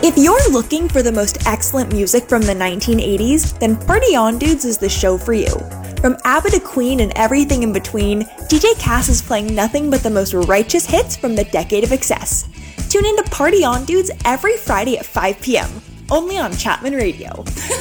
If you're looking for the most excellent music from the 1980s, then Party On Dudes is the show for you. From ABBA to Queen and everything in between, DJ Cass is playing nothing but the most righteous hits from the decade of excess. Tune in to Party On Dudes every Friday at 5 p.m., only on Chapman Radio.